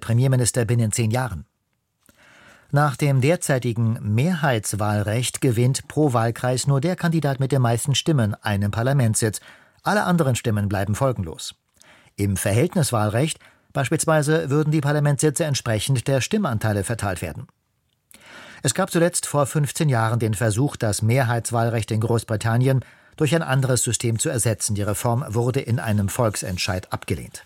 Premierminister binnen 10 Jahren. Nach dem derzeitigen Mehrheitswahlrecht gewinnt pro Wahlkreis nur der Kandidat mit den meisten Stimmen einen Parlamentssitz. Alle anderen Stimmen bleiben folgenlos. Im Verhältniswahlrecht beispielsweise würden die Parlamentssitze entsprechend der Stimmanteile verteilt werden. Es gab zuletzt vor 15 Jahren den Versuch, das Mehrheitswahlrecht in Großbritannien durch ein anderes System zu ersetzen. Die Reform wurde in einem Volksentscheid abgelehnt.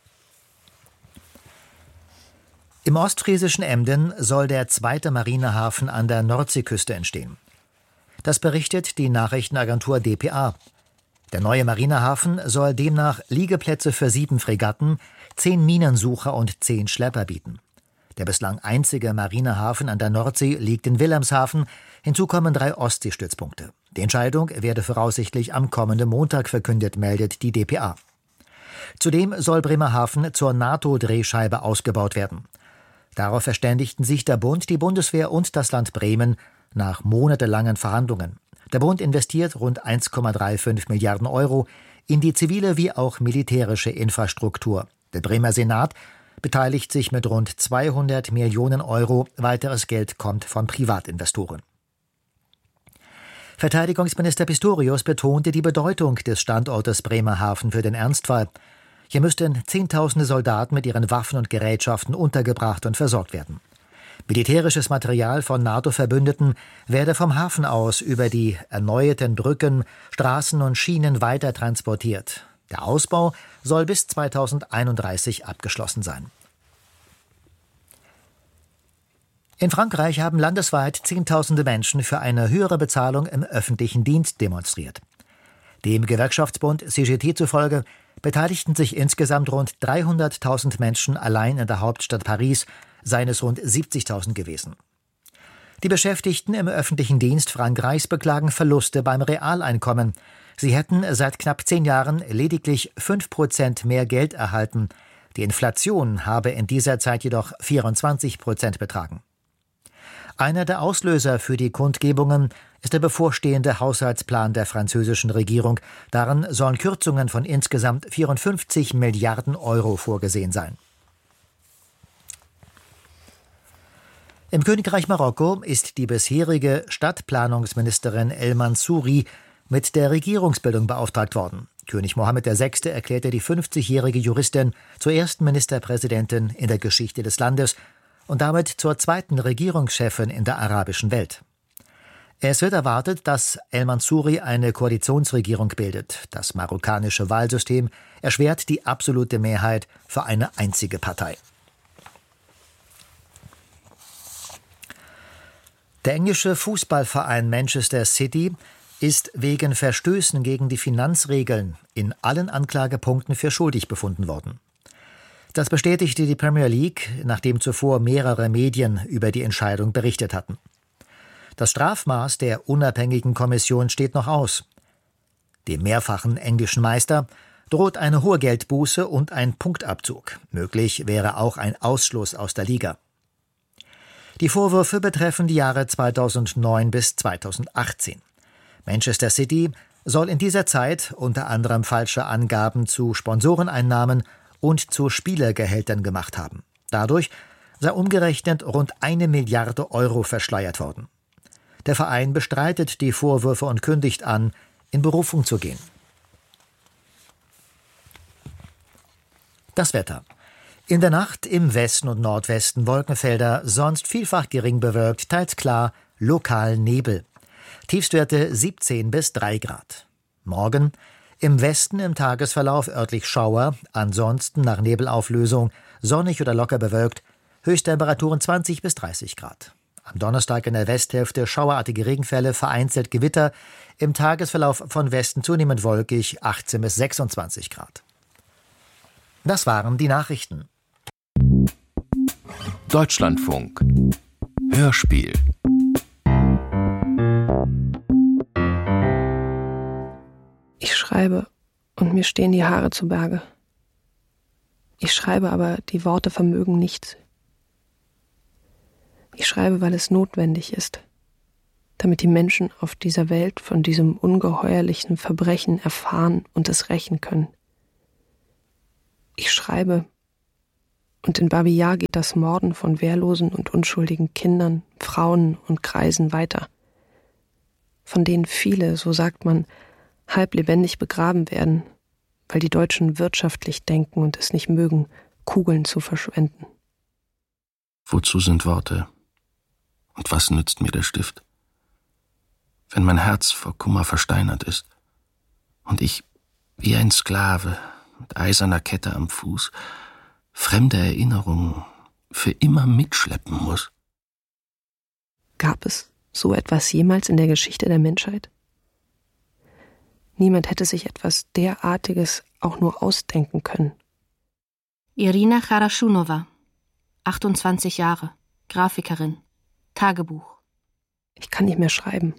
Im ostfriesischen Emden soll der zweite Marinehafen an der Nordseeküste entstehen. Das berichtet die Nachrichtenagentur dpa. Der neue Marinehafen soll demnach Liegeplätze für 7 Fregatten, 10 Minensucher und 10 Schlepper bieten. Der bislang einzige Marinehafen an der Nordsee liegt in Wilhelmshaven. Hinzu kommen 3 Ostseestützpunkte. Die Entscheidung werde voraussichtlich am kommenden Montag verkündet, meldet die dpa. Zudem soll Bremerhaven zur NATO-Drehscheibe ausgebaut werden. Darauf verständigten sich der Bund, die Bundeswehr und das Land Bremen nach monatelangen Verhandlungen. Der Bund investiert rund 1,35 Milliarden Euro in die zivile wie auch militärische Infrastruktur. Der Bremer Senat beteiligt sich mit rund 200 Millionen Euro. Weiteres Geld kommt von Privatinvestoren. Verteidigungsminister Pistorius betonte die Bedeutung des Standortes Bremerhaven für den Ernstfall. Hier müssten Zehntausende Soldaten mit ihren Waffen und Gerätschaften untergebracht und versorgt werden. Militärisches Material von NATO-Verbündeten werde vom Hafen aus über die erneuerten Brücken, Straßen und Schienen weiter transportiert. Der Ausbau soll bis 2031 abgeschlossen sein. In Frankreich haben landesweit Zehntausende Menschen für eine höhere Bezahlung im öffentlichen Dienst demonstriert. Dem Gewerkschaftsbund CGT zufolge beteiligten sich insgesamt rund 300.000 Menschen allein in der Hauptstadt Paris, seien es rund 70.000 gewesen. Die Beschäftigten im öffentlichen Dienst Frankreichs beklagen Verluste beim Realeinkommen. Sie hätten seit knapp 10 Jahren lediglich 5% mehr Geld erhalten. Die Inflation habe in dieser Zeit jedoch 24% betragen. Einer der Auslöser für die Kundgebungen ist der bevorstehende Haushaltsplan der französischen Regierung. Darin sollen Kürzungen von insgesamt 54 Milliarden Euro vorgesehen sein. Im Königreich Marokko ist die bisherige Stadtplanungsministerin El Mansouri mit der Regierungsbildung beauftragt worden. König Mohammed VI. Erklärte die 50-jährige Juristin zur ersten Ministerpräsidentin in der Geschichte des Landes und damit zur zweiten Regierungschefin in der arabischen Welt. Es wird erwartet, dass El Mansouri eine Koalitionsregierung bildet. Das marokkanische Wahlsystem erschwert die absolute Mehrheit für eine einzige Partei. Der englische Fußballverein Manchester City ist wegen Verstößen gegen die Finanzregeln in allen Anklagepunkten für schuldig befunden worden. Das bestätigte die Premier League, nachdem zuvor mehrere Medien über die Entscheidung berichtet hatten. Das Strafmaß der unabhängigen Kommission steht noch aus. Dem mehrfachen englischen Meister droht eine hohe Geldbuße und ein Punktabzug. Möglich wäre auch ein Ausschluss aus der Liga. Die Vorwürfe betreffen die Jahre 2009 bis 2018. Manchester City soll in dieser Zeit unter anderem falsche Angaben zu Sponsoreneinnahmen und zu Spielergehältern gemacht haben. Dadurch sei umgerechnet rund 1 Milliarde Euro verschleiert worden. Der Verein bestreitet die Vorwürfe und kündigt an, in Berufung zu gehen. Das Wetter. In der Nacht im Westen und Nordwesten Wolkenfelder, sonst vielfach gering bewölkt, teils klar, lokal Nebel. Tiefstwerte 17 bis 3 Grad. Morgen im Westen im Tagesverlauf örtlich Schauer, ansonsten nach Nebelauflösung sonnig oder locker bewölkt, Höchsttemperaturen 20 bis 30 Grad. Am Donnerstag in der Westhälfte schauerartige Regenfälle, vereinzelt Gewitter, im Tagesverlauf von Westen zunehmend wolkig, 18 bis 26 Grad. Das waren die Nachrichten. Deutschlandfunk Hörspiel. Ich schreibe und mir stehen die Haare zu Berge. Ich schreibe, aber die Worte vermögen nichts. Ich schreibe, weil es notwendig ist, damit die Menschen auf dieser Welt von diesem ungeheuerlichen Verbrechen erfahren und es rächen können. Ich schreibe, Und in Babi Yar geht das Morden von wehrlosen und unschuldigen Kindern, Frauen und Greisen weiter, von denen viele, so sagt man, halb lebendig begraben werden, weil die Deutschen wirtschaftlich denken und es nicht mögen, Kugeln zu verschwenden. Wozu sind Worte? Und was nützt mir der Stift? Wenn mein Herz vor Kummer versteinert ist und ich, wie ein Sklave, mit eiserner Kette am Fuß, fremde Erinnerungen für immer mitschleppen muss. Gab es so etwas jemals in der Geschichte der Menschheit? Niemand hätte sich etwas derartiges auch nur ausdenken können. Irina Charashunova, 28 Jahre, Grafikerin, Tagebuch. Ich kann nicht mehr schreiben.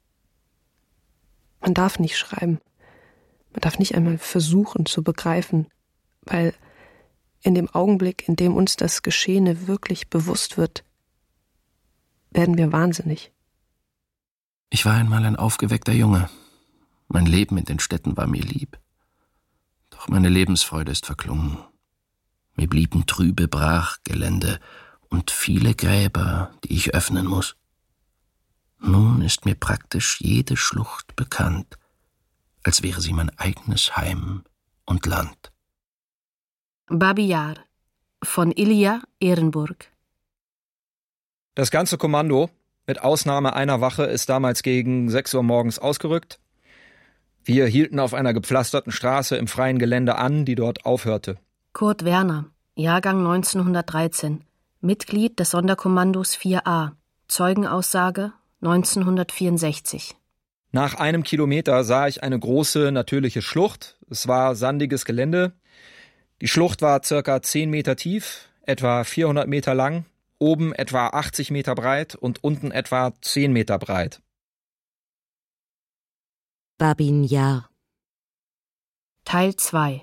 Man darf nicht schreiben. Man darf nicht einmal versuchen zu begreifen, weil in dem Augenblick, in dem uns das Geschehene wirklich bewusst wird, werden wir wahnsinnig. Ich war einmal ein aufgeweckter Junge. Mein Leben in den Städten war mir lieb. Doch meine Lebensfreude ist verklungen. Mir blieben trübe Brachgelände und viele Gräber, die ich öffnen muss. Nun ist mir praktisch jede Schlucht bekannt, als wäre sie mein eigenes Heim und Land. Babi Yar von Ilja Ehrenburg. Das ganze Kommando, mit Ausnahme einer Wache, ist damals gegen 6 Uhr morgens ausgerückt. Wir hielten auf einer gepflasterten Straße im freien Gelände an, die dort aufhörte. Kurt Werner, Jahrgang 1913, Mitglied des Sonderkommandos 4a, Zeugenaussage 1964. Nach einem Kilometer sah ich eine große, natürliche Schlucht. Es war sandiges Gelände. Die Schlucht war ca. 10 Meter tief, etwa 400 Meter lang, oben etwa 80 Meter breit und unten etwa 10 Meter breit. Babi Yar. Teil 2,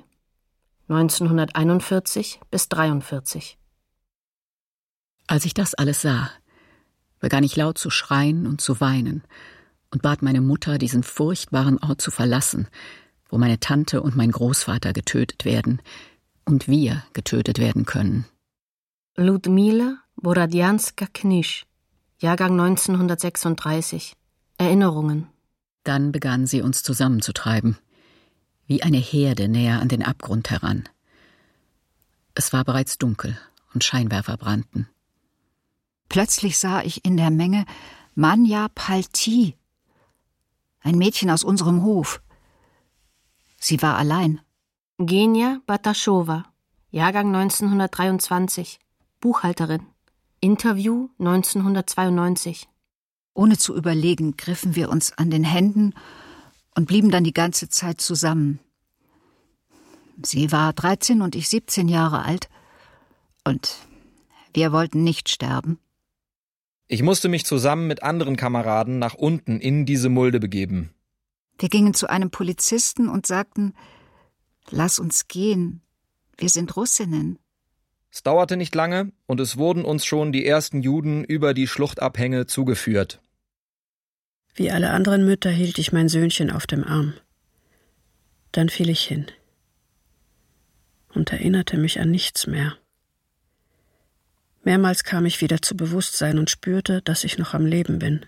1941 bis 43. Als ich das alles sah, begann ich laut zu schreien und zu weinen und bat meine Mutter, diesen furchtbaren Ort zu verlassen, wo meine Tante und mein Großvater getötet werden und wir getötet werden können. Ludmila Borodjanska-Knisch, Jahrgang 1936, Erinnerungen. Dann begann sie uns zusammenzutreiben, wie eine Herde näher an den Abgrund heran. Es war bereits dunkel und Scheinwerfer brannten. Plötzlich sah ich in der Menge Manja Palti, ein Mädchen aus unserem Hof. Sie war allein. Genia Bataschowa, Jahrgang 1923, Buchhalterin, Interview 1992. Ohne zu überlegen, griffen wir uns an den Händen und blieben dann die ganze Zeit zusammen. Sie war 13 und ich 17 Jahre alt und wir wollten nicht sterben. Ich musste mich zusammen mit anderen Kameraden nach unten in diese Mulde begeben. Wir gingen zu einem Polizisten und sagten, lass uns gehen, wir sind Russinnen. Es dauerte nicht lange und es wurden uns schon die ersten Juden über die Schluchtabhänge zugeführt. Wie alle anderen Mütter hielt ich mein Söhnchen auf dem Arm. Dann fiel ich hin und erinnerte mich an nichts mehr. Mehrmals kam ich wieder zu Bewusstsein und spürte, dass ich noch am Leben bin.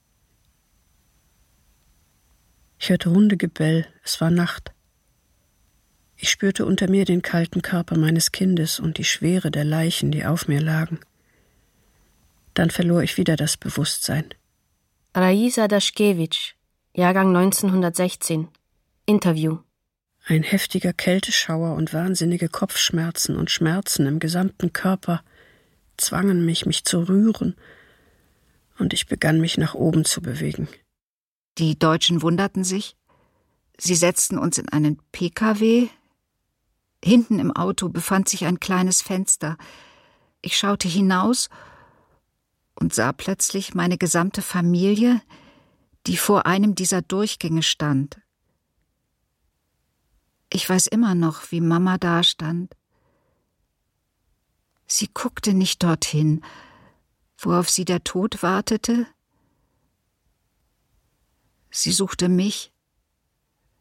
Ich hörte Hundegebell, es war Nacht. Ich spürte unter mir den kalten Körper meines Kindes und die Schwere der Leichen, die auf mir lagen. Dann verlor ich wieder das Bewusstsein. Raisa Daschkewitsch, Jahrgang 1916, Interview. Ein heftiger Kälteschauer und wahnsinnige Kopfschmerzen und Schmerzen im gesamten Körper zwangen mich, mich zu rühren, und ich begann, mich nach oben zu bewegen. Die Deutschen wunderten sich. Sie setzten uns in einen PKW. Hinten im Auto befand sich ein kleines Fenster. Ich schaute hinaus und sah plötzlich meine gesamte Familie, die vor einem dieser Durchgänge stand. Ich weiß immer noch, wie Mama dastand. Sie guckte nicht dorthin, worauf sie der Tod wartete. Sie suchte mich.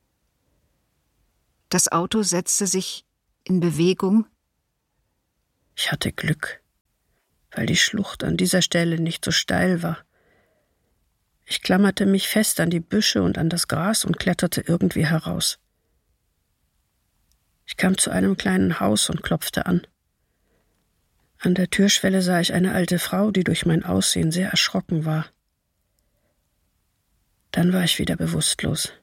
Das Auto setzte sich in Bewegung. Ich hatte Glück, weil die Schlucht an dieser Stelle nicht so steil war. Ich klammerte mich fest an die Büsche und an das Gras und kletterte irgendwie heraus. Ich kam zu einem kleinen Haus und klopfte an. An der Türschwelle sah ich eine alte Frau, die durch mein Aussehen sehr erschrocken war. Dann war ich wieder bewusstlos.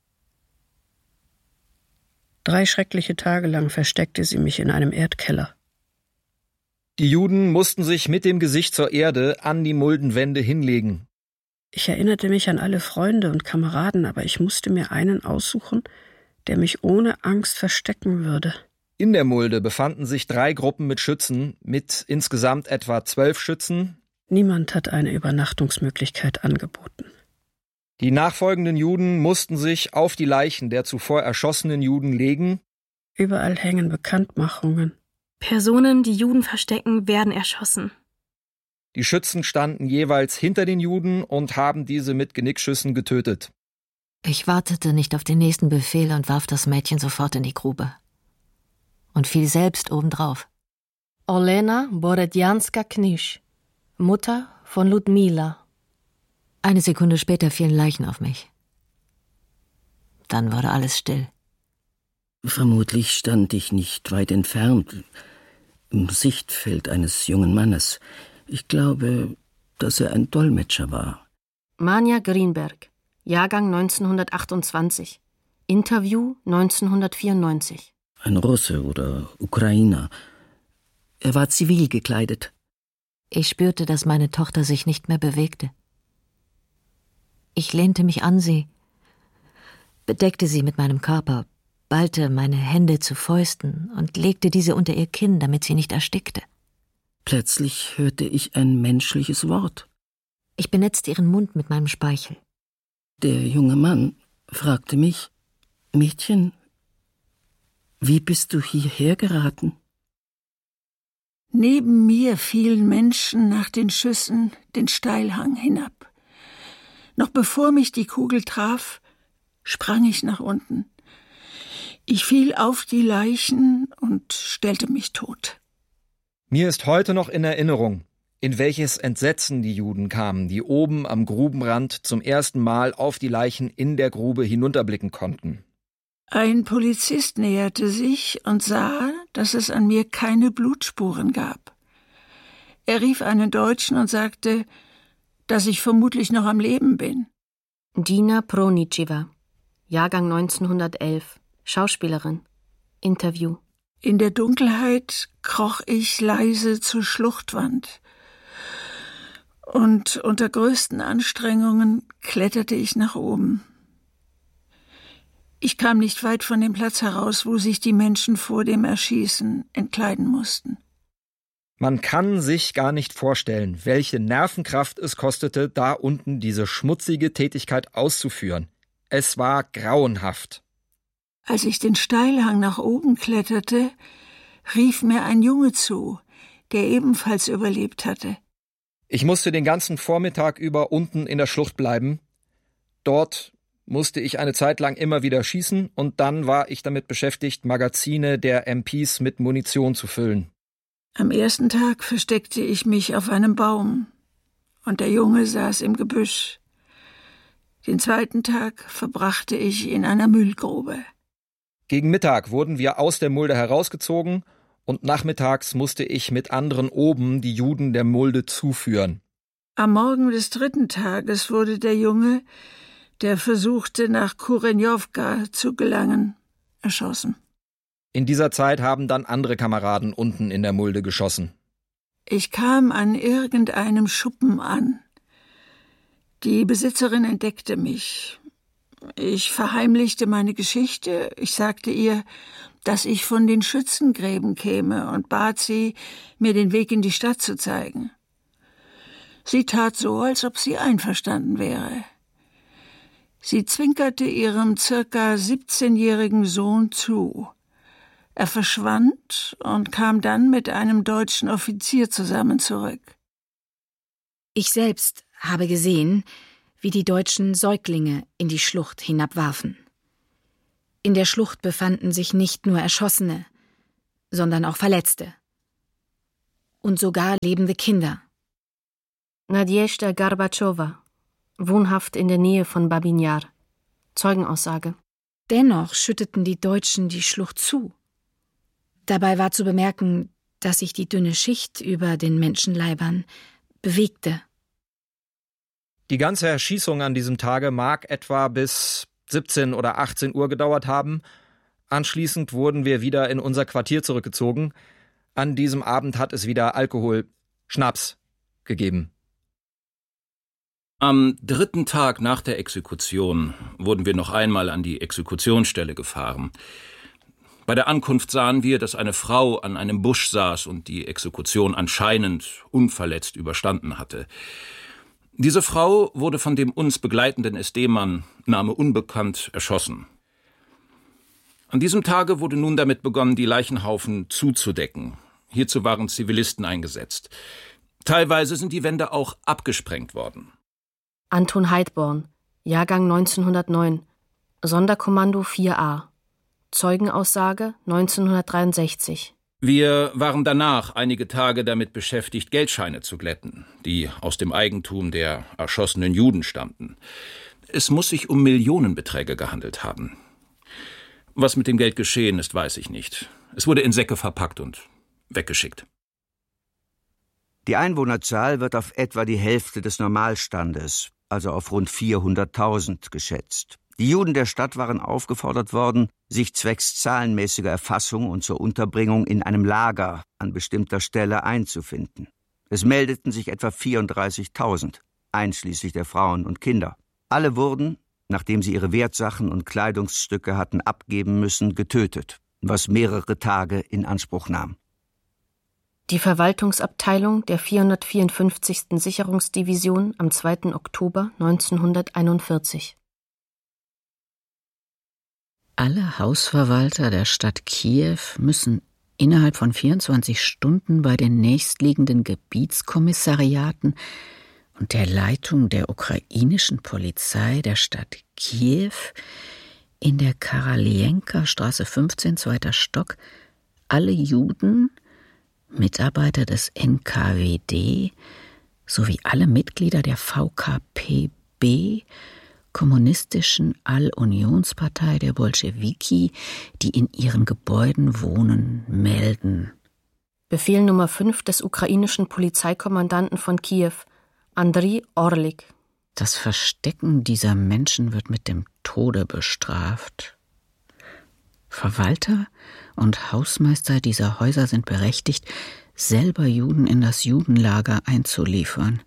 3 schreckliche Tage lang versteckte sie mich in einem Erdkeller. Die Juden mussten sich mit dem Gesicht zur Erde an die Muldenwände hinlegen. Ich erinnerte mich an alle Freunde und Kameraden, aber ich musste mir einen aussuchen, der mich ohne Angst verstecken würde. In der Mulde befanden sich 3 Gruppen mit Schützen, mit insgesamt etwa 12 Schützen. Niemand hat eine Übernachtungsmöglichkeit angeboten. Die nachfolgenden Juden mussten sich auf die Leichen der zuvor erschossenen Juden legen. Überall hängen Bekanntmachungen. Personen, die Juden verstecken, werden erschossen. Die Schützen standen jeweils hinter den Juden und haben diese mit Genickschüssen getötet. Ich wartete nicht auf den nächsten Befehl und warf das Mädchen sofort in die Grube. Und fiel selbst obendrauf. Olena Borodjanska-Knisch, Mutter von Ludmila. Eine Sekunde später fielen Leichen auf mich. Dann wurde alles still. Vermutlich stand ich nicht weit entfernt, im Sichtfeld eines jungen Mannes. Ich glaube, dass er ein Dolmetscher war. Manja Greenberg, Jahrgang 1928, Interview 1994. Ein Russe oder Ukrainer. Er war zivil gekleidet. Ich spürte, dass meine Tochter sich nicht mehr bewegte. Ich lehnte mich an sie, bedeckte sie mit meinem Körper, ballte meine Hände zu Fäusten und legte diese unter ihr Kinn, damit sie nicht erstickte. Plötzlich hörte ich ein menschliches Wort. Ich benetzte ihren Mund mit meinem Speichel. Der junge Mann fragte mich: Mädchen, wie bist du hierher geraten? Neben mir fielen Menschen nach den Schüssen den Steilhang hinab. Noch bevor mich die Kugel traf, sprang ich nach unten. Ich fiel auf die Leichen und stellte mich tot. Mir ist heute noch in Erinnerung, in welches Entsetzen die Juden kamen, die oben am Grubenrand zum ersten Mal auf die Leichen in der Grube hinunterblicken konnten. Ein Polizist näherte sich und sah, dass es an mir keine Blutspuren gab. Er rief einen Deutschen und sagte, dass ich vermutlich noch am Leben bin. Dina Proničiva, Jahrgang 1911, Schauspielerin, Interview. In der Dunkelheit kroch ich leise zur Schluchtwand. Und unter größten Anstrengungen kletterte ich nach oben. Ich kam nicht weit von dem Platz heraus, wo sich die Menschen vor dem Erschießen entkleiden mussten. Man kann sich gar nicht vorstellen, welche Nervenkraft es kostete, da unten diese schmutzige Tätigkeit auszuführen. Es war grauenhaft. Als ich den Steilhang nach oben kletterte, rief mir ein Junge zu, der ebenfalls überlebt hatte. Ich musste den ganzen Vormittag über unten in der Schlucht bleiben. Dort musste ich eine Zeit lang immer wieder schießen und dann war ich damit beschäftigt, Magazine der MPs mit Munition zu füllen. Am ersten Tag versteckte ich mich auf einem Baum und der Junge saß im Gebüsch. Den zweiten Tag verbrachte ich in einer Müllgrube. Gegen Mittag wurden wir aus der Mulde herausgezogen und nachmittags musste ich mit anderen oben die Juden der Mulde zuführen. Am Morgen des dritten Tages wurde der Junge, der versuchte, nach Kurenjowka zu gelangen, erschossen. In dieser Zeit haben dann andere Kameraden unten in der Mulde geschossen. Ich kam an irgendeinem Schuppen an. Die Besitzerin entdeckte mich. Ich verheimlichte meine Geschichte. Ich sagte ihr, dass ich von den Schützengräben käme und bat sie, mir den Weg in die Stadt zu zeigen. Sie tat so, als ob sie einverstanden wäre. Sie zwinkerte ihrem circa 17-jährigen Sohn zu. Er verschwand und kam dann mit einem deutschen Offizier zusammen zurück. Ich selbst habe gesehen, wie die Deutschen Säuglinge in die Schlucht hinabwarfen. In der Schlucht befanden sich nicht nur Erschossene, sondern auch Verletzte. und sogar lebende Kinder. Nadjezhda Gorbatschowa, wohnhaft in der Nähe von Babyn Jar. Zeugenaussage. Dennoch schütteten die Deutschen die Schlucht zu. Dabei war zu bemerken, dass sich die dünne Schicht über den Menschenleibern bewegte. Die ganze Erschießung an diesem Tage mag etwa bis 17 oder 18 Uhr gedauert haben. Anschließend wurden wir wieder in unser Quartier zurückgezogen. An diesem Abend hat es wieder Alkohol, Schnaps gegeben. Am 3. Tag nach der Exekution wurden wir noch einmal an die Exekutionsstelle gefahren. Bei der Ankunft sahen wir, dass eine Frau an einem Busch saß und die Exekution anscheinend unverletzt überstanden hatte. Diese Frau wurde von dem uns begleitenden SD-Mann, Name unbekannt, erschossen. An diesem Tage wurde nun damit begonnen, die Leichenhaufen zuzudecken. Hierzu waren Zivilisten eingesetzt. Teilweise sind die Wände auch abgesprengt worden. Anton Heidborn, Jahrgang 1909, Sonderkommando 4a. Zeugenaussage 1963. Wir waren danach einige Tage damit beschäftigt, Geldscheine zu glätten, die aus dem Eigentum der erschossenen Juden stammten. Es muss sich um Millionenbeträge gehandelt haben. Was mit dem Geld geschehen ist, weiß ich nicht. Es wurde in Säcke verpackt und weggeschickt. Die Einwohnerzahl wird auf etwa die Hälfte des Normalstandes, also auf rund 400.000 geschätzt. Die Juden der Stadt waren aufgefordert worden, sich zwecks zahlenmäßiger Erfassung und zur Unterbringung in einem Lager an bestimmter Stelle einzufinden. Es meldeten sich etwa 34.000, einschließlich der Frauen und Kinder. Alle wurden, nachdem sie ihre Wertsachen und Kleidungsstücke hatten abgeben müssen, getötet, was mehrere Tage in Anspruch nahm. Die Verwaltungsabteilung der 454. Sicherungsdivision am 2. Oktober 1941. Alle Hausverwalter der Stadt Kiew müssen innerhalb von 24 Stunden bei den nächstliegenden Gebietskommissariaten und der Leitung der ukrainischen Polizei der Stadt Kiew in der Karalienka-Straße 15, 2. Stock, alle Juden, Mitarbeiter des NKWD sowie alle Mitglieder der VKPB, kommunistischen All-Unionspartei der Bolschewiki, die in ihren Gebäuden wohnen, melden. Befehl Nummer 5 des ukrainischen Polizeikommandanten von Kiew, Andriy Orlik. Das Verstecken dieser Menschen wird mit dem Tode bestraft. Verwalter und Hausmeister dieser Häuser sind berechtigt, selber Juden in das Judenlager einzuliefern.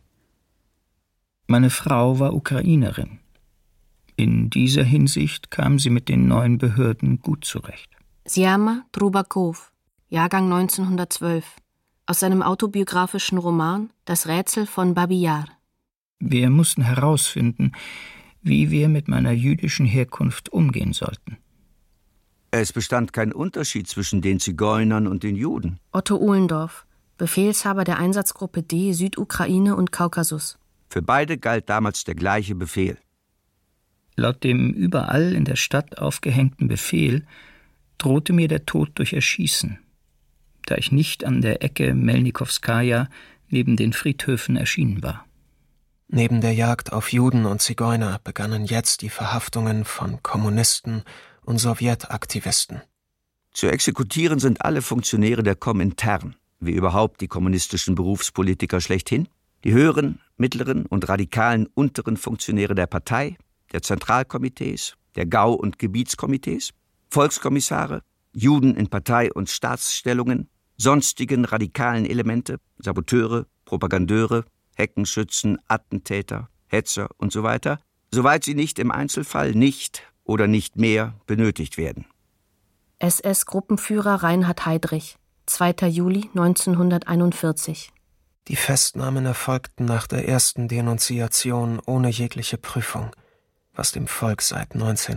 Meine Frau war Ukrainerin. In dieser Hinsicht kam sie mit den neuen Behörden gut zurecht. Syama Trubakov, Jahrgang 1912, aus seinem autobiografischen Roman »Das Rätsel von Babyn Jar«. Wir mussten herausfinden, wie wir mit meiner jüdischen Herkunft umgehen sollten. Es bestand kein Unterschied zwischen den Zigeunern und den Juden. Otto Ohlendorf, Befehlshaber der Einsatzgruppe D Südukraine und Kaukasus. Für beide galt damals der gleiche Befehl. Laut dem überall in der Stadt aufgehängten Befehl drohte mir der Tod durch Erschießen, da ich nicht an der Ecke Melnikowskaja neben den Friedhöfen erschienen war. Neben der Jagd auf Juden und Zigeuner begannen jetzt die Verhaftungen von Kommunisten und Sowjetaktivisten. Zu exekutieren sind alle Funktionäre der Komintern, wie überhaupt die kommunistischen Berufspolitiker schlechthin, die höheren, mittleren und radikalen unteren Funktionäre der Partei, der Zentralkomitees, der Gau- und Gebietskomitees, Volkskommissare, Juden in Partei- und Staatsstellungen, sonstigen radikalen Elemente, Saboteure, Propagandeure, Heckenschützen, Attentäter, Hetzer und so weiter, soweit sie nicht im Einzelfall nicht oder nicht mehr benötigt werden. SS-Gruppenführer Reinhard Heydrich, 2. Juli 1941. Die Festnahmen erfolgten nach der ersten Denunziation ohne jegliche Prüfung, was dem Volk seit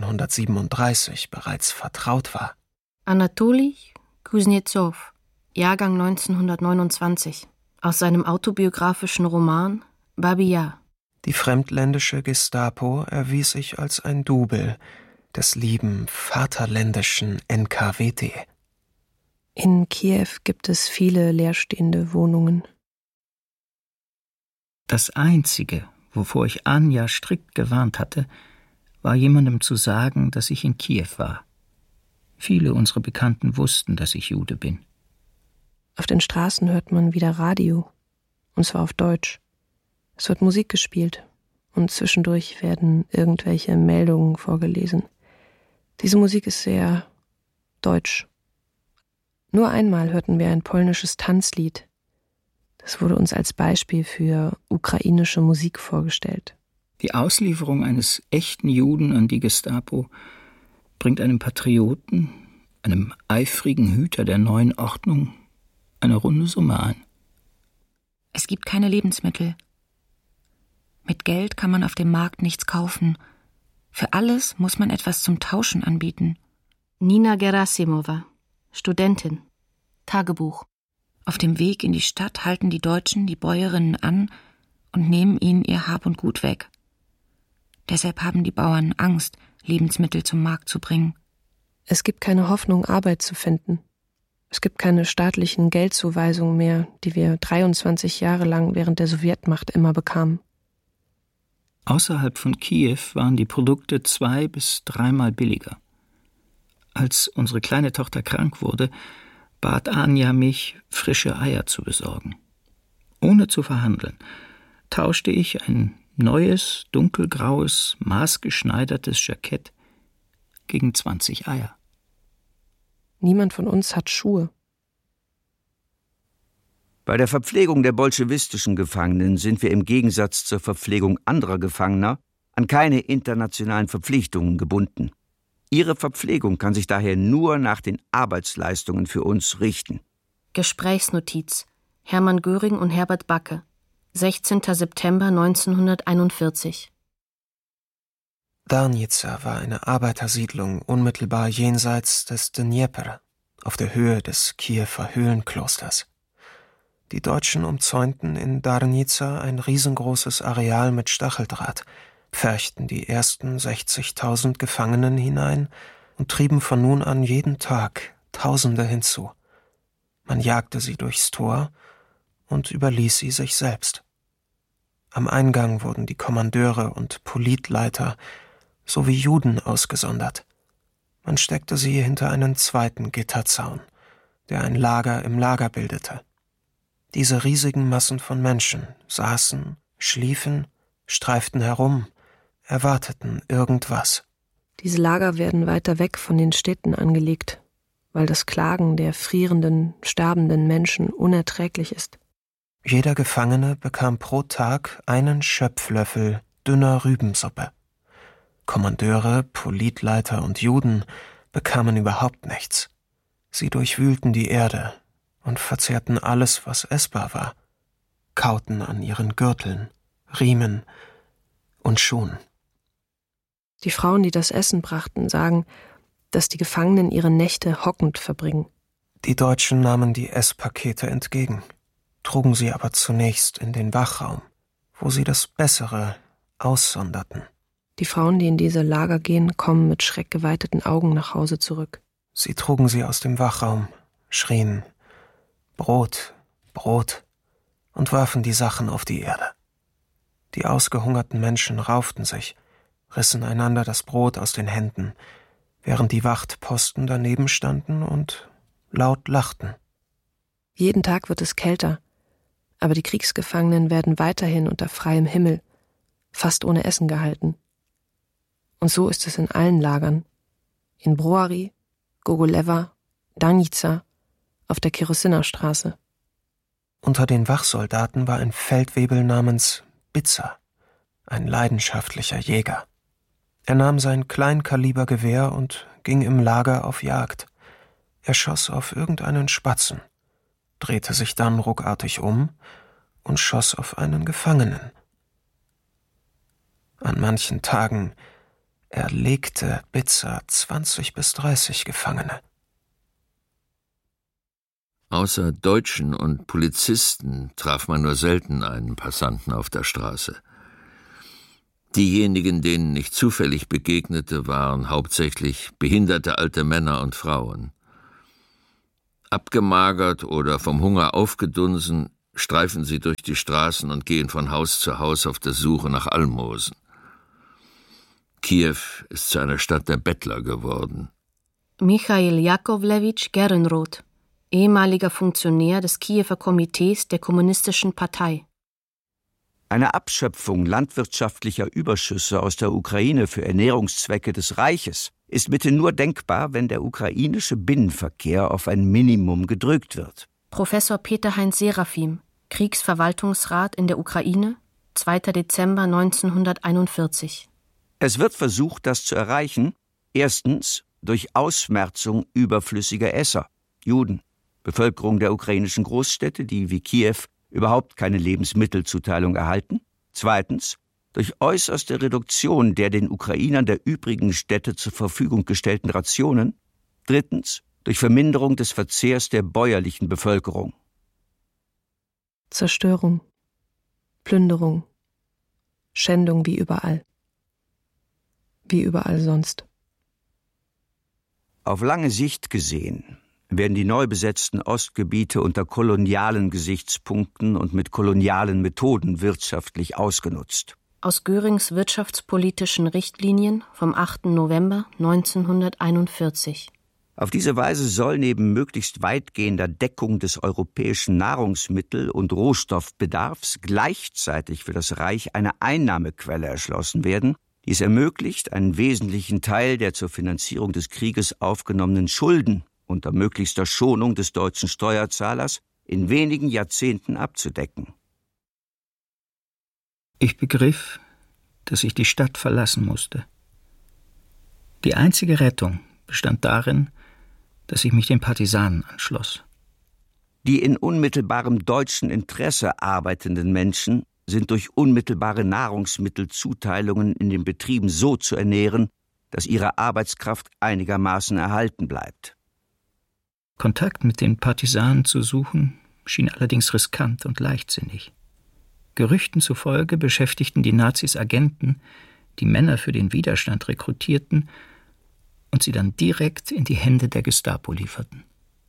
1937 bereits vertraut war. Anatoli Kuznetsov, Jahrgang 1929, aus seinem autobiografischen Roman Babyn Jar. Die fremdländische Gestapo erwies sich als ein Double des lieben vaterländischen NKWD. In Kiew gibt es viele leerstehende Wohnungen. Das Einzige, wovor ich Anja strikt gewarnt hatte, war jemandem zu sagen, dass ich in Kiew war. Viele unserer Bekannten wussten, dass ich Jude bin. Auf den Straßen hört man wieder Radio, und zwar auf Deutsch. Es wird Musik gespielt und zwischendurch werden irgendwelche Meldungen vorgelesen. Diese Musik ist sehr deutsch. Nur einmal hörten wir ein polnisches Tanzlied. Das wurde uns als Beispiel für ukrainische Musik vorgestellt. Die Auslieferung eines echten Juden an die Gestapo bringt einem Patrioten, einem eifrigen Hüter der neuen Ordnung, eine runde Summe ein. Es gibt keine Lebensmittel. Mit Geld kann man auf dem Markt nichts kaufen. Für alles muss man etwas zum Tauschen anbieten. Nina Gerasimova, Studentin, Tagebuch. Auf dem Weg in die Stadt halten die Deutschen die Bäuerinnen an und nehmen ihnen ihr Hab und Gut weg. Deshalb haben die Bauern Angst, Lebensmittel zum Markt zu bringen. Es gibt keine Hoffnung, Arbeit zu finden. Es gibt keine staatlichen Geldzuweisungen mehr, die wir 23 Jahre lang während der Sowjetmacht immer bekamen. Außerhalb von Kiew waren die Produkte 2- bis 3-mal billiger. Als unsere kleine Tochter krank wurde, bat Anja mich, frische Eier zu besorgen. Ohne zu verhandeln, tauschte ich ein neues, dunkelgraues, maßgeschneidertes Jackett gegen 20 Eier. Niemand von uns hat Schuhe. Bei der Verpflegung der bolschewistischen Gefangenen sind wir im Gegensatz zur Verpflegung anderer Gefangener an keine internationalen Verpflichtungen gebunden. Ihre Verpflegung kann sich daher nur nach den Arbeitsleistungen für uns richten. Gesprächsnotiz: Hermann Göring und Herbert Backe, 16. September 1941. Darnica war eine Arbeitersiedlung unmittelbar jenseits des Dnjepr, auf der Höhe des Kiewer Höhlenklosters. Die Deutschen umzäunten in Darnica ein riesengroßes Areal mit Stacheldraht, pferchten die ersten 60.000 Gefangenen hinein und trieben von nun an jeden Tag Tausende hinzu. Man jagte sie durchs Tor und überließ sie sich selbst. Am Eingang wurden die Kommandeure und Politleiter sowie Juden ausgesondert. Man steckte sie hinter einen zweiten Gitterzaun, der ein Lager im Lager bildete. Diese riesigen Massen von Menschen saßen, schliefen, streiften herum, erwarteten irgendwas. Diese Lager werden weiter weg von den Städten angelegt, weil das Klagen der frierenden, sterbenden Menschen unerträglich ist. Jeder Gefangene bekam pro Tag einen Schöpflöffel dünner Rübensuppe. Kommandeure, Politleiter und Juden bekamen überhaupt nichts. Sie durchwühlten die Erde und verzehrten alles, was essbar war, kauten an ihren Gürteln, Riemen und Schuhen. Die Frauen, die das Essen brachten, sagen, dass die Gefangenen ihre Nächte hockend verbringen. Die Deutschen nahmen die Esspakete entgegen, trugen sie aber zunächst in den Wachraum, wo sie das Bessere aussonderten. Die Frauen, die in diese Lager gehen, kommen mit schreckgeweiteten Augen nach Hause zurück. Sie trugen sie aus dem Wachraum, schrien »Brot, Brot« und warfen die Sachen auf die Erde. Die ausgehungerten Menschen rauften sich, rissen einander das Brot aus den Händen, während die Wachtposten daneben standen und laut lachten. Jeden Tag wird es kälter, aber die Kriegsgefangenen werden weiterhin unter freiem Himmel, fast ohne Essen gehalten. Und so ist es in allen Lagern. In Broary, Gogolewa, Darnica, auf der Kirosina-Straße. Unter den Wachsoldaten war ein Feldwebel namens Bitzer, ein leidenschaftlicher Jäger. Er nahm sein Kleinkalibergewehr und ging im Lager auf Jagd. Er schoss auf irgendeinen Spatzen, drehte sich dann ruckartig um und schoss auf einen Gefangenen. An manchen Tagen erlegte Bitzer 20 bis 30 Gefangene. Außer Deutschen und Polizisten traf man nur selten einen Passanten auf der Straße. Diejenigen, denen ich zufällig begegnete, waren hauptsächlich behinderte alte Männer und Frauen. Abgemagert oder vom Hunger aufgedunsen, streifen sie durch die Straßen und gehen von Haus zu Haus auf der Suche nach Almosen. Kiew ist zu einer Stadt der Bettler geworden. Michail Jakovlewitsch Gernroth, ehemaliger Funktionär des Kiewer Komitees der Kommunistischen Partei. Eine Abschöpfung landwirtschaftlicher Überschüsse aus der Ukraine für Ernährungszwecke des Reiches ist mithin nur denkbar, wenn der ukrainische Binnenverkehr auf ein Minimum gedrückt wird. Professor Peter-Heinz Seraphim, Kriegsverwaltungsrat in der Ukraine, 2. Dezember 1941. Es wird versucht, das zu erreichen, erstens durch Ausmerzung überflüssiger Esser, Juden, Bevölkerung der ukrainischen Großstädte, die wie Kiew überhaupt keine Lebensmittelzuteilung erhalten, zweitens durch äußerste Reduktion der den Ukrainern der übrigen Städte zur Verfügung gestellten Rationen, drittens durch Verminderung des Verzehrs der bäuerlichen Bevölkerung. Zerstörung, Plünderung, Schändung wie überall. Wie überall sonst. Auf lange Sicht gesehen werden die neu besetzten Ostgebiete unter kolonialen Gesichtspunkten und mit kolonialen Methoden wirtschaftlich ausgenutzt. Aus Görings wirtschaftspolitischen Richtlinien vom 8. November 1941. Auf diese Weise soll neben möglichst weitgehender Deckung des europäischen Nahrungsmittel- und Rohstoffbedarfs gleichzeitig für das Reich eine Einnahmequelle erschlossen werden, die es ermöglicht, einen wesentlichen Teil der zur Finanzierung des Krieges aufgenommenen Schulden unter möglichster Schonung des deutschen Steuerzahlers in wenigen Jahrzehnten abzudecken. Ich begriff, dass ich die Stadt verlassen musste. Die einzige Rettung bestand darin, dass ich mich den Partisanen anschloss. Die in unmittelbarem deutschen Interesse arbeitenden Menschen sind durch unmittelbare Nahrungsmittelzuteilungen in den Betrieben so zu ernähren, dass ihre Arbeitskraft einigermaßen erhalten bleibt. Kontakt mit den Partisanen zu suchen, schien allerdings riskant und leichtsinnig. Gerüchten zufolge beschäftigten die Nazis Agenten, die Männer für den Widerstand rekrutierten und sie dann direkt in die Hände der Gestapo lieferten.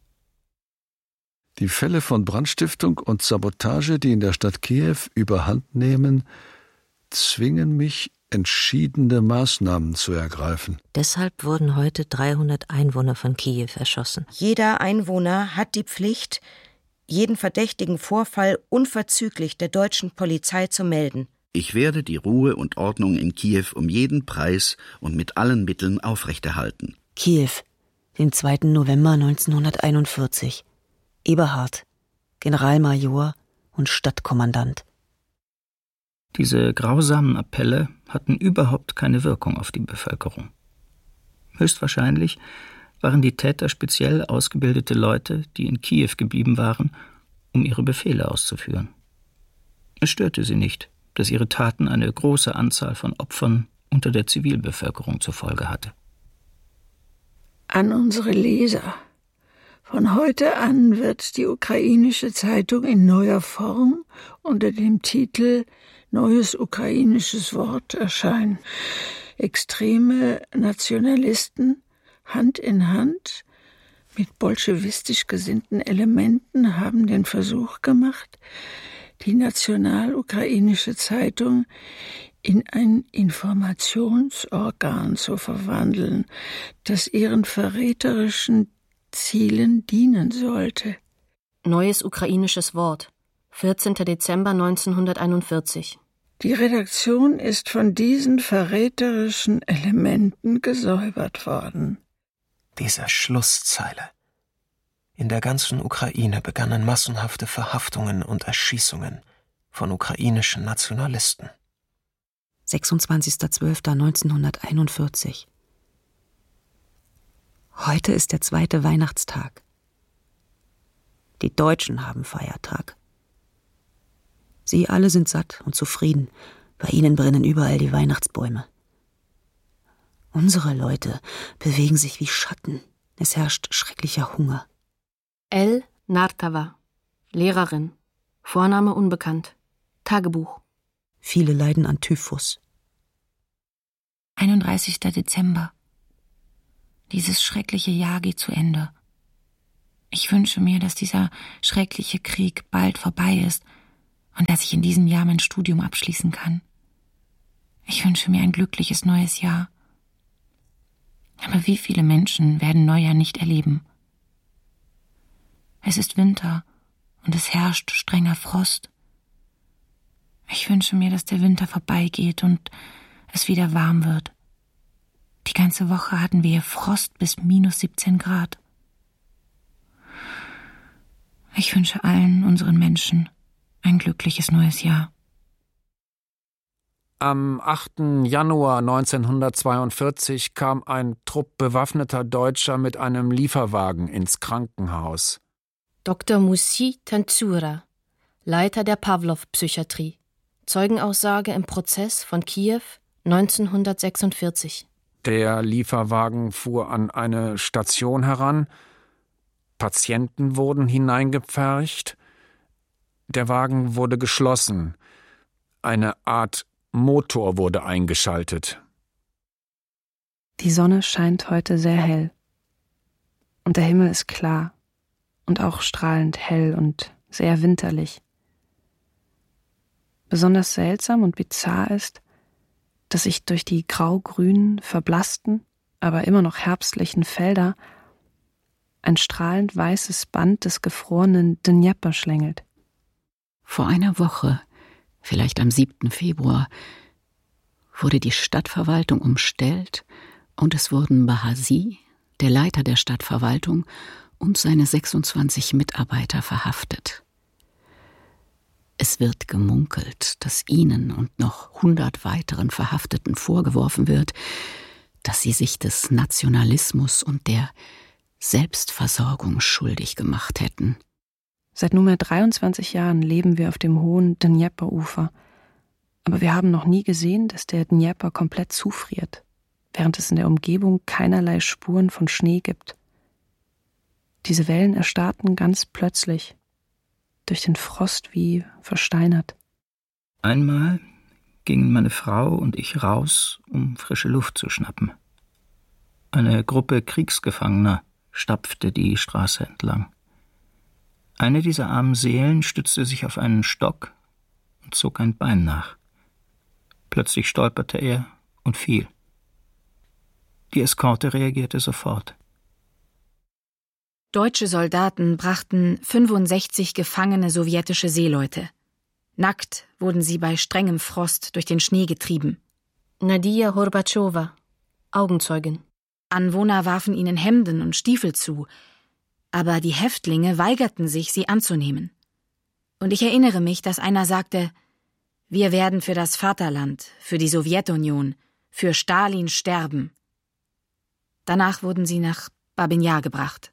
Die Fälle von Brandstiftung und Sabotage, die in der Stadt Kiew überhand nehmen, zwingen mich, entschiedene Maßnahmen zu ergreifen. Deshalb wurden heute 300 Einwohner von Kiew erschossen. Jeder Einwohner hat die Pflicht, jeden verdächtigen Vorfall unverzüglich der deutschen Polizei zu melden. Ich werde die Ruhe und Ordnung in Kiew um jeden Preis und mit allen Mitteln aufrechterhalten. Kiew, den 2. November 1941. Eberhard, Generalmajor und Stadtkommandant. Diese grausamen Appelle hatten überhaupt keine Wirkung auf die Bevölkerung. Höchstwahrscheinlich waren die Täter speziell ausgebildete Leute, die in Kiew geblieben waren, um ihre Befehle auszuführen. Es störte sie nicht, dass ihre Taten eine große Anzahl von Opfern unter der Zivilbevölkerung zur Folge hatte. An unsere Leser. Von heute an wird die ukrainische Zeitung in neuer Form unter dem Titel Neues ukrainisches Wort erscheinen. Extreme Nationalisten Hand in Hand mit bolschewistisch gesinnten Elementen haben den Versuch gemacht, die national-ukrainische Zeitung in ein Informationsorgan zu verwandeln, das ihren verräterischen Zielen dienen sollte. Neues ukrainisches Wort, 14. Dezember 1941. Die Redaktion ist von diesen verräterischen Elementen gesäubert worden. Diese Schlusszeile. In der ganzen Ukraine begannen massenhafte Verhaftungen und Erschießungen von ukrainischen Nationalisten. 26.12.1941. Heute ist der 2. Weihnachtstag. Die Deutschen haben Feiertag. Sie alle sind satt und zufrieden. Bei ihnen brennen überall die Weihnachtsbäume. Unsere Leute bewegen sich wie Schatten. Es herrscht schrecklicher Hunger. L. Nartava, Lehrerin, Vorname unbekannt, Tagebuch. Viele leiden an Typhus. 31. Dezember. Dieses schreckliche Jahr geht zu Ende. Ich wünsche mir, dass dieser schreckliche Krieg bald vorbei ist und dass ich in diesem Jahr mein Studium abschließen kann. Ich wünsche mir ein glückliches neues Jahr. Aber wie viele Menschen werden Neujahr nicht erleben? Es ist Winter und es herrscht strenger Frost. Ich wünsche mir, dass der Winter vorbeigeht und es wieder warm wird. Die ganze Woche hatten wir Frost bis -17 Grad. Ich wünsche allen unseren Menschen ein glückliches neues Jahr. Am 8. Januar 1942 kam ein Trupp bewaffneter Deutscher mit einem Lieferwagen ins Krankenhaus. Dr. Moussi Tanzura, Leiter der Pawlow-Psychiatrie. Zeugenaussage im Prozess von Kiew 1946. Der Lieferwagen fuhr an eine Station heran. Patienten wurden hineingepfercht. Der Wagen wurde geschlossen. Eine Art Motor wurde eingeschaltet. Die Sonne scheint heute sehr hell. Und der Himmel ist klar und auch strahlend hell und sehr winterlich. Besonders seltsam und bizarr ist, dass sich durch die grau-grünen, verblassten, aber immer noch herbstlichen Felder ein strahlend weißes Band des gefrorenen Dnjepr schlängelt. Vor einer Woche, vielleicht am 7. Februar, wurde die Stadtverwaltung umstellt und es wurden Bahasi, der Leiter der Stadtverwaltung, und seine 26 Mitarbeiter verhaftet. Es wird gemunkelt, dass ihnen und noch 100 weiteren Verhafteten vorgeworfen wird, dass sie sich des Nationalismus und der Selbstversorgung schuldig gemacht hätten. Seit nunmehr 23 Jahren leben wir auf dem hohen Dnjepr-Ufer, aber wir haben noch nie gesehen, dass der Dnjepr komplett zufriert, während es in der Umgebung keinerlei Spuren von Schnee gibt. Diese Wellen erstarrten ganz plötzlich, durch den Frost wie versteinert. Einmal gingen meine Frau und ich raus, um frische Luft zu schnappen. Eine Gruppe Kriegsgefangener stapfte die Straße entlang. Eine dieser armen Seelen stützte sich auf einen Stock und zog ein Bein nach. Plötzlich stolperte er und fiel. Die Eskorte reagierte sofort. Deutsche Soldaten brachten 65 gefangene sowjetische Seeleute. Nackt wurden sie bei strengem Frost durch den Schnee getrieben. Nadia Horbatschowa, Augenzeugin. Anwohner warfen ihnen Hemden und Stiefel zu, aber die Häftlinge weigerten sich, sie anzunehmen. Und ich erinnere mich, dass einer sagte: Wir werden für das Vaterland, für die Sowjetunion, für Stalin sterben. Danach wurden sie nach Babin Jar gebracht.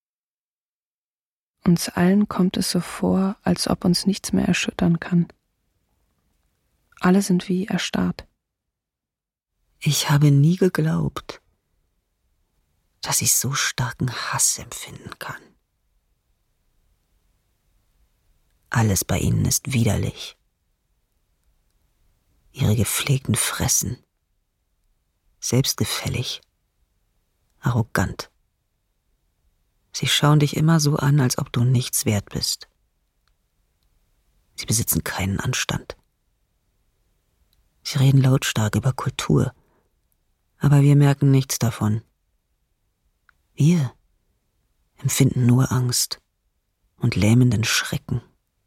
Uns allen kommt es so vor, als ob uns nichts mehr erschüttern kann. Alle sind wie erstarrt. Ich habe nie geglaubt, dass ich so starken Hass empfinden kann. Alles bei ihnen ist widerlich. Ihre gepflegten Fressen, selbstgefällig, arrogant. Sie schauen dich immer so an, als ob du nichts wert bist. Sie besitzen keinen Anstand. Sie reden lautstark über Kultur, aber wir merken nichts davon. Wir empfinden nur Angst und lähmenden Schrecken.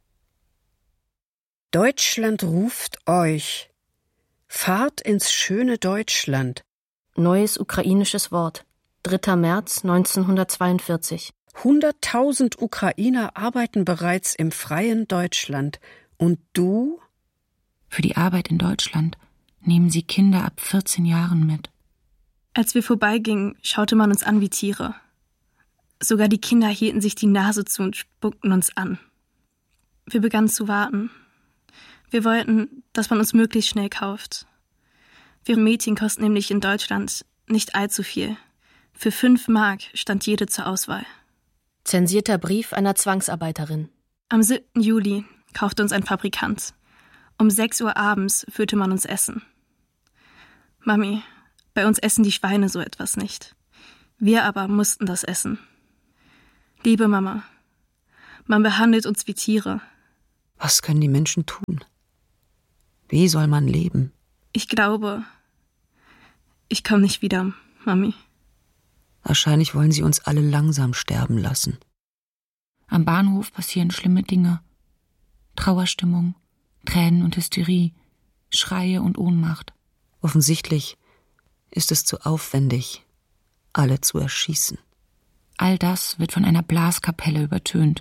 Deutschland ruft euch. Fahrt ins schöne Deutschland. Neues ukrainisches Wort. 3. März 1942. 100.000 Ukrainer arbeiten bereits im freien Deutschland. Und du? Für die Arbeit in Deutschland nehmen sie Kinder ab 14 Jahren mit. Als wir vorbeigingen, schaute man uns an wie Tiere. Sogar die Kinder hielten sich die Nase zu und spuckten uns an. Wir begannen zu warten. Wir wollten, dass man uns möglichst schnell kauft. Wir Mädchen kosten nämlich in Deutschland nicht allzu viel. Für 5 Mark stand jede zur Auswahl. Zensierter Brief einer Zwangsarbeiterin. Am 7. Juli kaufte uns ein Fabrikant. Um 6 Uhr abends führte man uns Essen. Mami, bei uns essen die Schweine so etwas nicht. Wir aber mussten das essen. Liebe Mama, man behandelt uns wie Tiere. Was können die Menschen tun? Wie soll man leben? Ich glaube, ich komme nicht wieder, Mami. Wahrscheinlich wollen sie uns alle langsam sterben lassen. Am Bahnhof passieren schlimme Dinge. Trauerstimmung, Tränen und Hysterie, Schreie und Ohnmacht. Offensichtlich ist es zu aufwendig, alle zu erschießen. All das wird von einer Blaskapelle übertönt.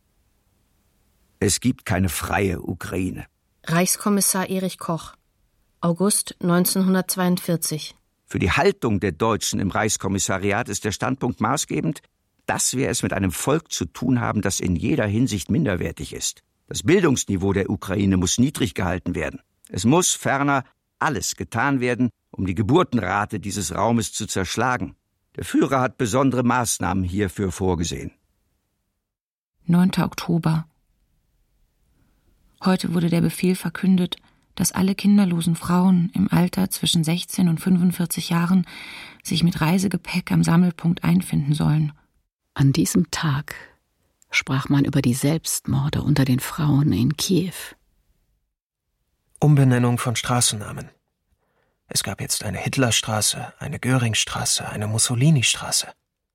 Es gibt keine freie Ukraine. Reichskommissar Erich Koch, August 1942. Für die Haltung der Deutschen im Reichskommissariat ist der Standpunkt maßgebend, dass wir es mit einem Volk zu tun haben, das in jeder Hinsicht minderwertig ist. Das Bildungsniveau der Ukraine muss niedrig gehalten werden. Es muss ferner alles getan werden, um die Geburtenrate dieses Raumes zu zerschlagen. Der Führer hat besondere Maßnahmen hierfür vorgesehen. 9. Oktober. Heute wurde der Befehl verkündet, dass alle kinderlosen Frauen im Alter zwischen 16 und 45 Jahren sich mit Reisegepäck am Sammelpunkt einfinden sollen. An diesem Tag sprach man über die Selbstmorde unter den Frauen in Kiew. Umbenennung von Straßennamen. Es gab jetzt eine Hitlerstraße, eine Göringstraße, eine Mussolini-Straße.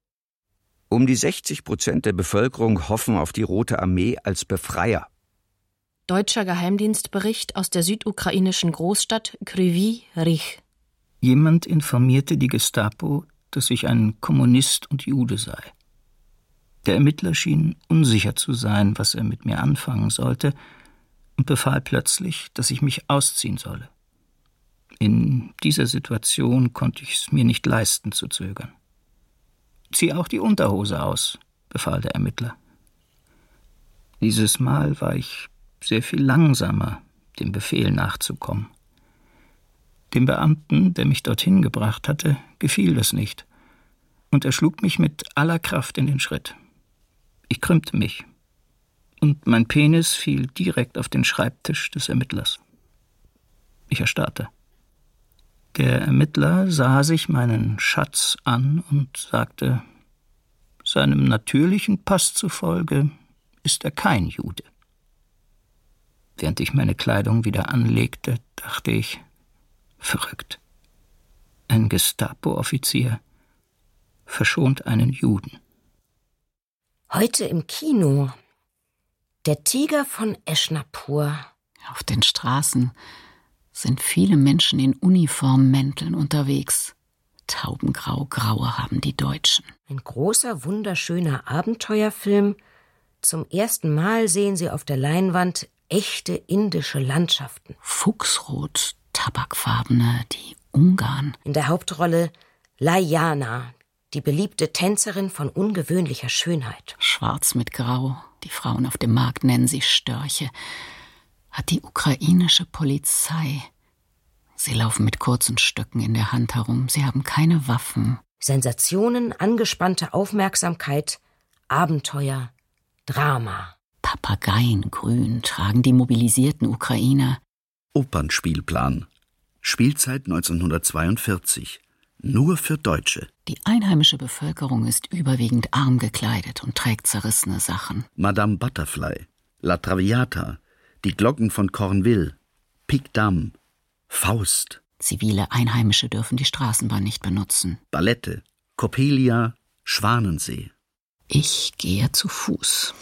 Um die 60% der Bevölkerung hoffen auf die Rote Armee als Befreier. Deutscher Geheimdienstbericht aus der südukrainischen Großstadt Kryvyi Rih. Jemand informierte die Gestapo, dass ich ein Kommunist und Jude sei. Der Ermittler schien unsicher zu sein, was er mit mir anfangen sollte, und befahl plötzlich, dass ich mich ausziehen solle. In dieser Situation konnte ich es mir nicht leisten zu zögern. »Zieh auch die Unterhose aus«, befahl der Ermittler. Dieses Mal war ich sehr viel langsamer, dem Befehl nachzukommen. Dem Beamten, der mich dorthin gebracht hatte, gefiel das nicht, und er schlug mich mit aller Kraft in den Schritt. Ich krümmte mich, und mein Penis fiel direkt auf den Schreibtisch des Ermittlers. Ich erstarrte. Der Ermittler sah sich meinen Schatz an und sagte, seinem natürlichen Pass zufolge ist er kein Jude. Während ich meine Kleidung wieder anlegte, dachte ich, verrückt. Ein Gestapo-Offizier verschont einen Juden. Heute im Kino. Der Tiger von Eschnapur. Auf den Straßen sind viele Menschen in Uniformmänteln unterwegs. Taubengrau, graue haben die Deutschen. Ein großer, wunderschöner Abenteuerfilm. Zum ersten Mal sehen Sie auf der Leinwand echte indische Landschaften. Fuchsrot, tabakfarbene, die Ungarn. In der Hauptrolle Layana, die beliebte Tänzerin von ungewöhnlicher Schönheit. Schwarz mit Grau, die Frauen auf dem Markt nennen sie Störche. Hat die ukrainische Polizei. Sie laufen mit kurzen Stöcken in der Hand herum, sie haben keine Waffen. Sensationen, angespannte Aufmerksamkeit, Abenteuer, Drama. Papageien grün tragen die mobilisierten Ukrainer. Opernspielplan. Spielzeit 1942. Nur für Deutsche. Die einheimische Bevölkerung ist überwiegend arm gekleidet und trägt zerrissene Sachen. Madame Butterfly, La Traviata, die Glocken von Cornwall, Pic Dame, Faust. Zivile Einheimische dürfen die Straßenbahn nicht benutzen. Ballette, Coppelia, Schwanensee. Ich gehe zu Fuß.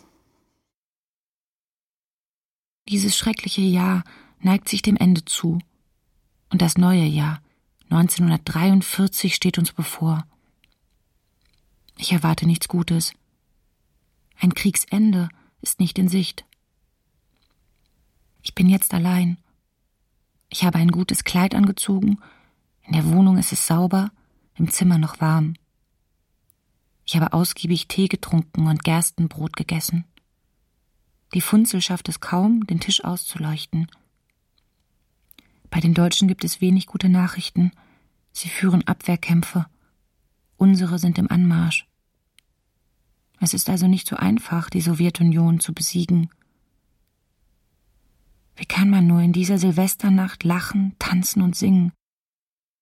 Dieses schreckliche Jahr neigt sich dem Ende zu. Und das neue Jahr, 1943, steht uns bevor. Ich erwarte nichts Gutes. Ein Kriegsende ist nicht in Sicht. Ich bin jetzt allein. Ich habe ein gutes Kleid angezogen, in der Wohnung ist es sauber, im Zimmer noch warm. Ich habe ausgiebig Tee getrunken und Gerstenbrot gegessen. Die Funzel schafft es kaum, den Tisch auszuleuchten. Bei den Deutschen gibt es wenig gute Nachrichten. Sie führen Abwehrkämpfe. Unsere sind im Anmarsch. Es ist also nicht so einfach, die Sowjetunion zu besiegen. Wie kann man nur in dieser Silvesternacht lachen, tanzen und singen?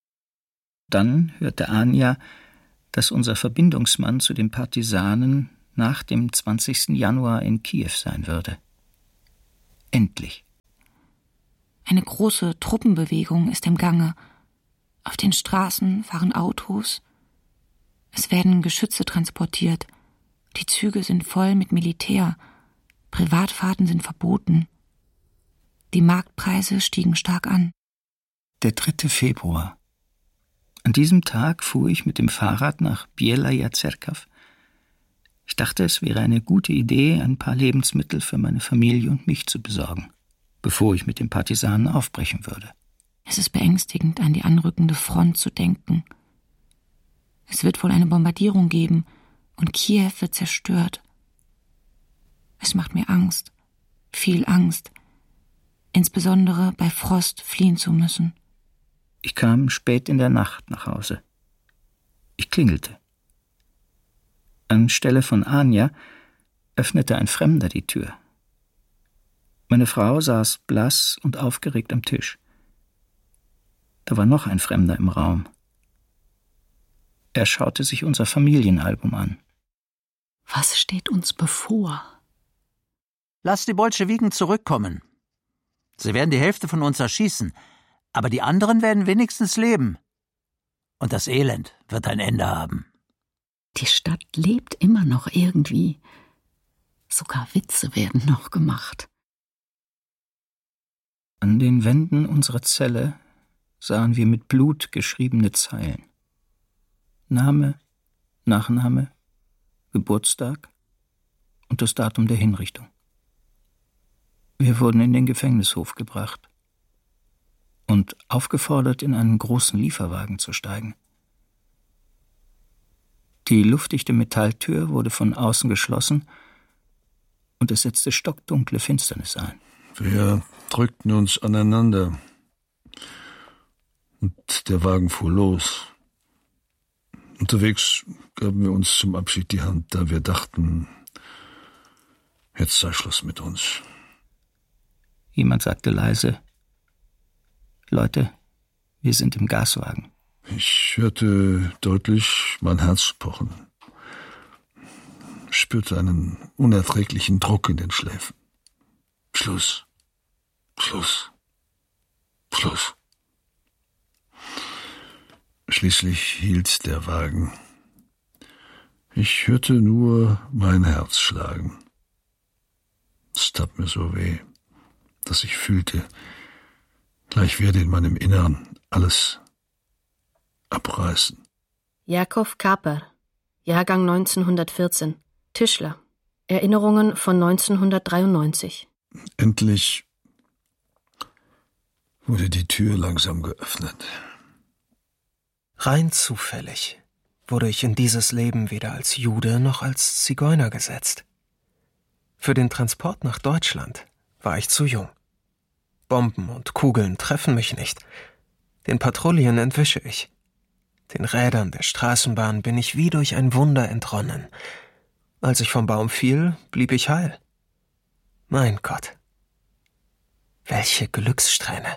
Dann hörte Anja, dass unser Verbindungsmann zu den Partisanen nach dem 20. Januar in Kiew sein würde. Endlich. Eine große Truppenbewegung ist im Gange. Auf den Straßen fahren Autos. Es werden Geschütze transportiert. Die Züge sind voll mit Militär. Privatfahrten sind verboten. Die Marktpreise stiegen stark an. Der 3. Februar. An diesem Tag fuhr ich mit dem Fahrrad nach Bielaja Zerkaw. Ich dachte, es wäre eine gute Idee, ein paar Lebensmittel für meine Familie und mich zu besorgen, bevor ich mit den Partisanen aufbrechen würde. Es ist beängstigend, an die anrückende Front zu denken. Es wird wohl eine Bombardierung geben und Kiew wird zerstört. Es macht mir Angst, viel Angst, insbesondere bei Frost fliehen zu müssen. Ich kam spät in der Nacht nach Hause. Ich klingelte. Anstelle von Anja öffnete ein Fremder die Tür. Meine Frau saß blass und aufgeregt am Tisch. Da war noch ein Fremder im Raum. Er schaute sich unser Familienalbum an. Was steht uns bevor? Lass die Bolschewiken zurückkommen. Sie werden die Hälfte von uns erschießen, aber die anderen werden wenigstens leben. Und das Elend wird ein Ende haben. Die Stadt lebt immer noch irgendwie. Sogar Witze werden noch gemacht. An den Wänden unserer Zelle sahen wir mit Blut geschriebene Zeilen. Name, Nachname, Geburtstag und das Datum der Hinrichtung. Wir wurden in den Gefängnishof gebracht und aufgefordert, in einen großen Lieferwagen zu steigen. Die luftdichte Metalltür wurde von außen geschlossen und es setzte stockdunkle Finsternis ein. Wir drückten uns aneinander und der Wagen fuhr los. Unterwegs gaben wir uns zum Abschied die Hand, da wir dachten, jetzt sei Schluss mit uns. Jemand sagte leise: Leute, wir sind im Gaswagen. Ich hörte deutlich mein Herz pochen, spürte einen unerträglichen Druck in den Schläfen. Schluss, Schluss, Schluss. Schließlich hielt der Wagen. Ich hörte nur mein Herz schlagen. Es tat mir so weh, dass ich fühlte, gleich werde in meinem Innern alles abreißen. Jakow Kaper, Jahrgang 1914, Tischler, Erinnerungen von 1993. Endlich wurde die Tür langsam geöffnet. Rein zufällig wurde ich in dieses Leben weder als Jude noch als Zigeuner gesetzt. Für den Transport nach Deutschland war ich zu jung. Bomben und Kugeln treffen mich nicht. Den Patrouillen entwische ich. Den Rädern der Straßenbahn bin ich wie durch ein Wunder entronnen. Als ich vom Baum fiel, blieb ich heil. Mein Gott, welche Glückssträhne!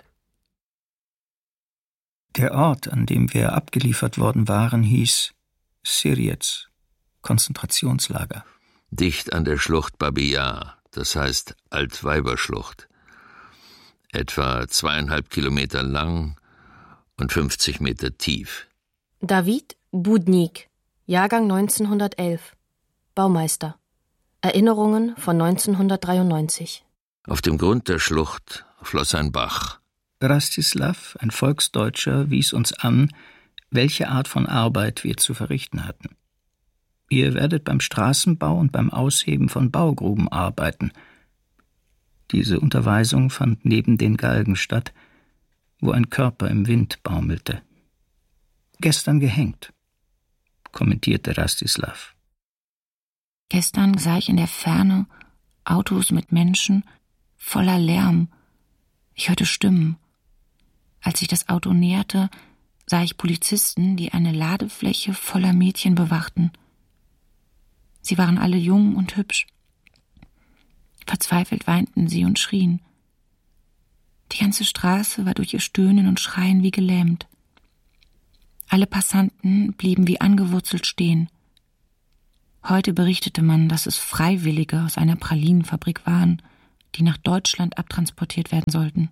Der Ort, an dem wir abgeliefert worden waren, hieß Sirjetz, Konzentrationslager. Dicht an der Schlucht Babi Yar, das heißt Altweiberschlucht. Etwa 2,5 Kilometer lang und 50 Meter tief. David Budnik, Jahrgang 1911, Baumeister. Erinnerungen von 1993. Auf dem Grund der Schlucht floss ein Bach. Rastislav, ein Volksdeutscher, wies uns an, welche Art von Arbeit wir zu verrichten hatten. Ihr werdet beim Straßenbau und beim Ausheben von Baugruben arbeiten. Diese Unterweisung fand neben den Galgen statt, wo ein Körper im Wind baumelte. Gestern gehängt, kommentierte Rastislav. Gestern sah ich in der Ferne Autos mit Menschen, voller Lärm. Ich hörte Stimmen. Als sich das Auto näherte, sah ich Polizisten, die eine Ladefläche voller Mädchen bewachten. Sie waren alle jung und hübsch. Verzweifelt weinten sie und schrien. Die ganze Straße war durch ihr Stöhnen und Schreien wie gelähmt. Alle Passanten blieben wie angewurzelt stehen. Heute berichtete man, dass es Freiwillige aus einer Pralinenfabrik waren, die nach Deutschland abtransportiert werden sollten.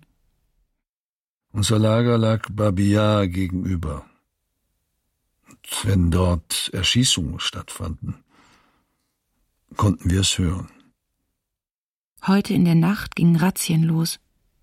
Unser Lager lag Babi Yar gegenüber. Und wenn dort Erschießungen stattfanden, konnten wir es hören. Heute in der Nacht gingen Razzien los.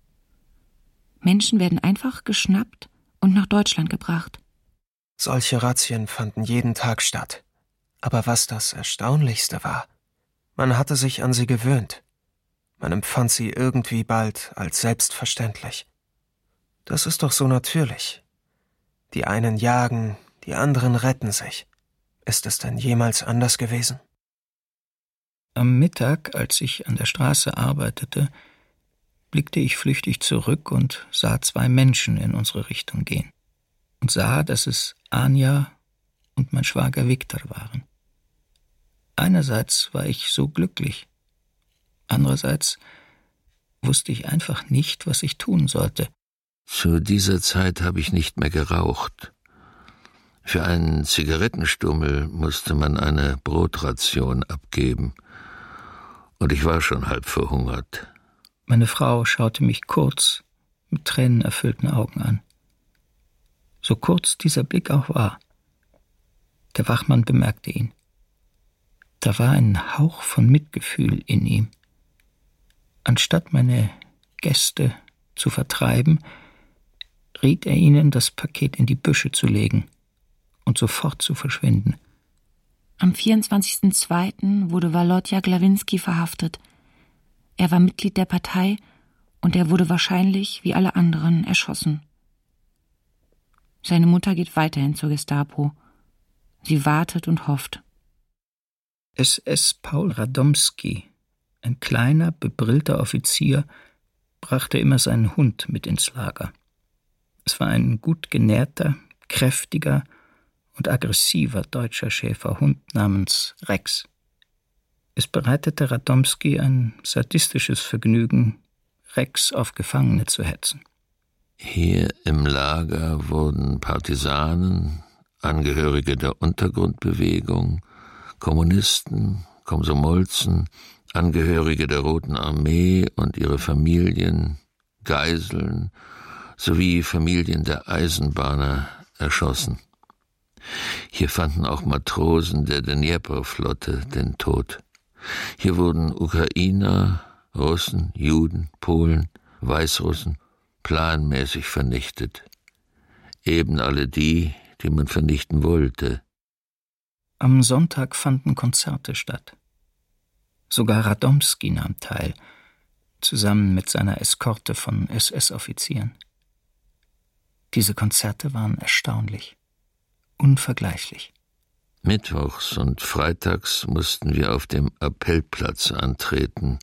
Menschen werden einfach geschnappt und nach Deutschland gebracht. Solche Razzien fanden jeden Tag statt. Aber was das Erstaunlichste war, man hatte sich an sie gewöhnt. Man empfand sie irgendwie bald als selbstverständlich. Das ist doch so natürlich. Die einen jagen, die anderen retten sich. Ist es denn jemals anders gewesen? Am Mittag, als ich an der Straße arbeitete, blickte ich flüchtig zurück und sah 2 Menschen in unsere Richtung gehen und sah, dass es Anja und mein Schwager Viktor waren. Einerseits war ich so glücklich, andererseits wusste ich einfach nicht, was ich tun sollte. Zu dieser Zeit habe ich nicht mehr geraucht. Für einen Zigarettenstummel musste man eine Brotration abgeben, und ich war schon halb verhungert. Meine Frau schaute mich kurz mit tränenerfüllten Augen an. So kurz dieser Blick auch war. Der Wachmann bemerkte ihn. Da war ein Hauch von Mitgefühl in ihm. Anstatt meine Gäste zu vertreiben, riet er ihnen, das Paket in die Büsche zu legen und sofort zu verschwinden. Am 24.02. wurde Walodja Glawinski verhaftet. Er war Mitglied der Partei und er wurde wahrscheinlich, wie alle anderen, erschossen. Seine Mutter geht weiterhin zur Gestapo. Sie wartet und hofft. SS Paul Radomski, ein kleiner, bebrillter Offizier, brachte immer seinen Hund mit ins Lager. Es war ein gut genährter, kräftiger und aggressiver deutscher Schäferhund namens Rex. Es bereitete Radomski ein sadistisches Vergnügen, Rex auf Gefangene zu hetzen. Hier im Lager wurden Partisanen, Angehörige der Untergrundbewegung, Kommunisten, Komsomolzen, Angehörige der Roten Armee und ihre Familien, Geiseln sowie Familien der Eisenbahner erschossen. Hier fanden auch Matrosen der Dnjepr-Flotte den Tod. Hier wurden Ukrainer, Russen, Juden, Polen, Weißrussen planmäßig vernichtet. Eben alle die, die man vernichten wollte. Am Sonntag fanden Konzerte statt. Sogar Radomski nahm teil, zusammen mit seiner Eskorte von SS-Offizieren. Diese Konzerte waren erstaunlich, unvergleichlich. Mittwochs und freitags mussten wir auf dem Appellplatz antreten.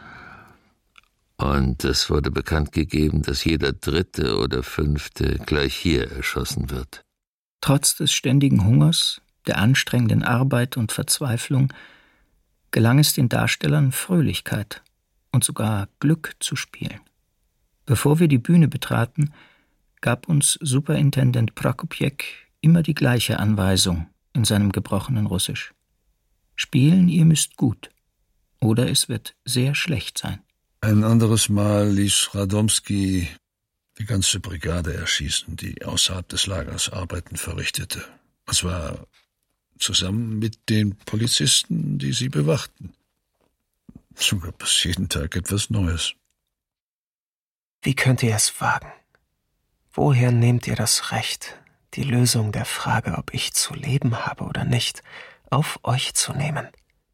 Und es wurde bekannt gegeben, dass jeder 3. oder 5. gleich hier erschossen wird. Trotz des ständigen Hungers, der anstrengenden Arbeit und Verzweiflung gelang es den Darstellern, Fröhlichkeit und sogar Glück zu spielen. Bevor wir die Bühne betraten, gab uns Superintendent Prokopjek immer die gleiche Anweisung in seinem gebrochenen Russisch. Spielen, ihr müsst gut, oder es wird sehr schlecht sein. Ein anderes Mal ließ Radomski die ganze Brigade erschießen, die außerhalb des Lagers Arbeiten verrichtete. Und zwar zusammen mit den Polizisten, die sie bewachten. So gab es jeden Tag etwas Neues. Wie könnt ihr es wagen? Woher nehmt ihr das Recht, die Lösung der Frage, ob ich zu leben habe oder nicht, auf euch zu nehmen?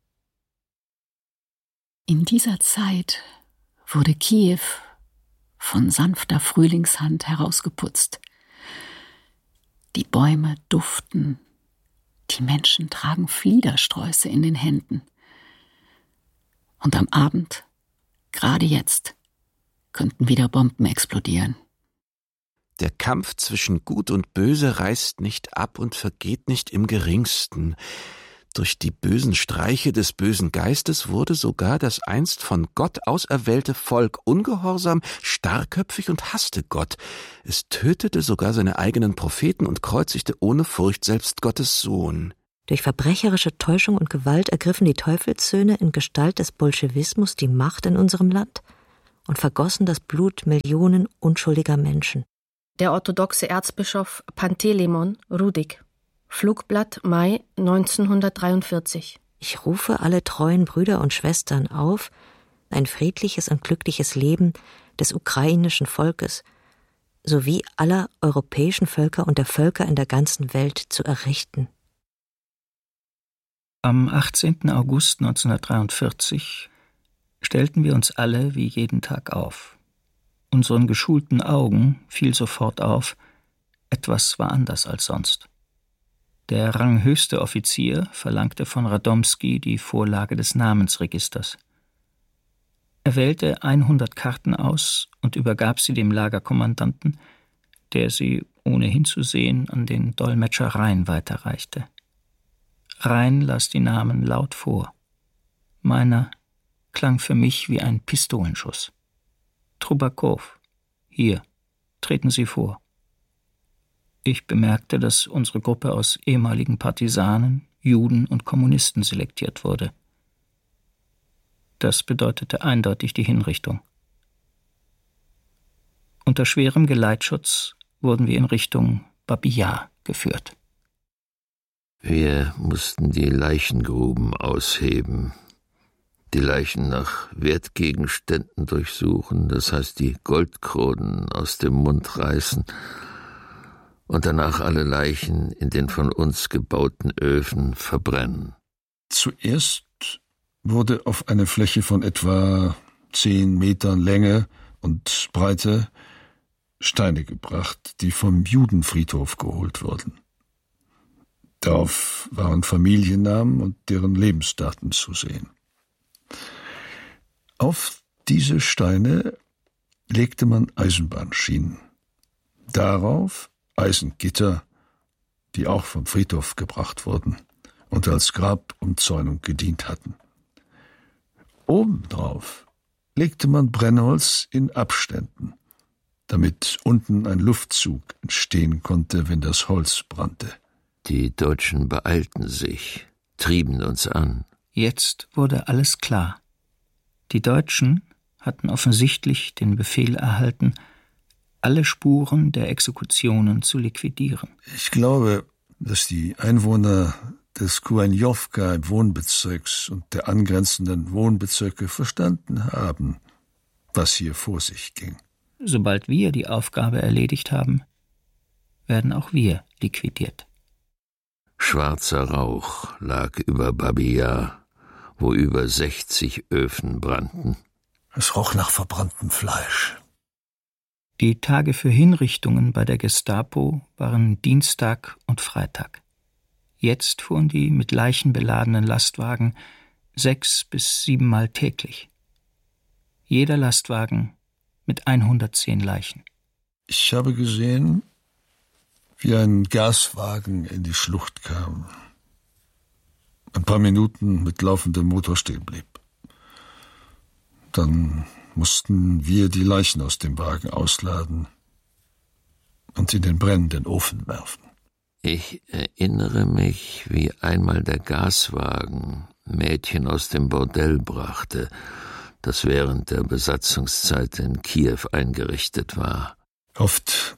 In dieser Zeit wurde Kiew von sanfter Frühlingshand herausgeputzt. Die Bäume duften, die Menschen tragen Fliedersträuße in den Händen. Und am Abend, gerade jetzt, könnten wieder Bomben explodieren. Der Kampf zwischen Gut und Böse reißt nicht ab und vergeht nicht im geringsten. Durch die bösen Streiche des bösen Geistes wurde sogar das einst von Gott auserwählte Volk ungehorsam, starrköpfig und hasste Gott. Es tötete sogar seine eigenen Propheten und kreuzigte ohne Furcht selbst Gottes Sohn. Durch verbrecherische Täuschung und Gewalt ergriffen die Teufelssöhne in Gestalt des Bolschewismus die Macht in unserem Land und vergossen das Blut Millionen unschuldiger Menschen. Der orthodoxe Erzbischof Pantelemon Rudek. Flugblatt Mai 1943. Ich rufe alle treuen Brüder und Schwestern auf, ein friedliches und glückliches Leben des ukrainischen Volkes sowie aller europäischen Völker und der Völker in der ganzen Welt zu errichten. Am 18. August 1943 stellten wir uns alle wie jeden Tag auf. Unseren geschulten Augen fiel sofort auf, etwas war anders als sonst. Der ranghöchste Offizier verlangte von Radomski die Vorlage des Namensregisters. Er wählte 100 Karten aus und übergab sie dem Lagerkommandanten, der sie, ohne hinzusehen, an den Dolmetscher Rhein weiterreichte. Rhein las die Namen laut vor. Meiner klang für mich wie ein Pistolenschuss. Trubakow, hier, treten Sie vor. Ich bemerkte, dass unsere Gruppe aus ehemaligen Partisanen, Juden und Kommunisten selektiert wurde. Das bedeutete eindeutig die Hinrichtung. Unter schwerem Geleitschutz wurden wir in Richtung Babi Yar geführt. Wir mussten die Leichengruben ausheben, die Leichen nach Wertgegenständen durchsuchen, das heißt die Goldkronen aus dem Mund reißen und danach alle Leichen in den von uns gebauten Öfen verbrennen. Zuerst wurde auf eine Fläche von etwa 10 Metern Länge und Breite Steine gebracht, die vom Judenfriedhof geholt wurden. Darauf waren Familiennamen und deren Lebensdaten zu sehen. Auf diese Steine legte man Eisenbahnschienen, darauf Eisengitter, die auch vom Friedhof gebracht wurden und als Grabumzäunung gedient hatten. Obendrauf legte man Brennholz in Abständen, damit unten ein Luftzug entstehen konnte, wenn das Holz brannte. Die Deutschen beeilten sich, trieben uns an. Jetzt wurde alles klar. Die Deutschen hatten offensichtlich den Befehl erhalten, alle Spuren der Exekutionen zu liquidieren. Ich glaube, dass die Einwohner des Kuenjowka-Wohnbezirks und der angrenzenden Wohnbezirke verstanden haben, was hier vor sich ging. Sobald wir die Aufgabe erledigt haben, werden auch wir liquidiert. Schwarzer Rauch lag über Babi Yar, wo über 60 Öfen brannten. Es roch nach verbranntem Fleisch. Die Tage für Hinrichtungen bei der Gestapo waren Dienstag und Freitag. Jetzt fuhren die mit Leichen beladenen Lastwagen 6 bis 7 Mal täglich. Jeder Lastwagen mit 110 Leichen. Ich habe gesehen, wie ein Gaswagen in die Schlucht kam. Ein paar Minuten mit laufendem Motor stehen blieb. Dann mussten wir die Leichen aus dem Wagen ausladen und in den brennenden Ofen werfen. Ich erinnere mich, wie einmal der Gaswagen Mädchen aus dem Bordell brachte, das während der Besatzungszeit in Kiew eingerichtet war. Oft